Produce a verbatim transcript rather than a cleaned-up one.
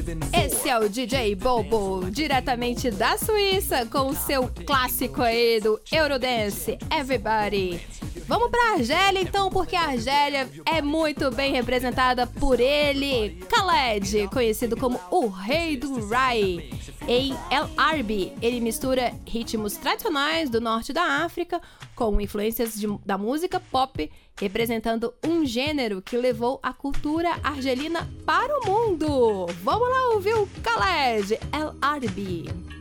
Esse é o D J Bobo, diretamente da Suíça, com o seu clássico aí do Eurodance, Everybody. Vamos pra Argélia então, porque a Argélia é muito bem representada por ele, Khaled, conhecido como o Rei do Rai. Em El Arbi, ele mistura ritmos tradicionais do norte da África com influências de, da música pop, representando um gênero que levou a cultura argelina para o mundo. Vamos lá ouvir o Khaled, El Arbi.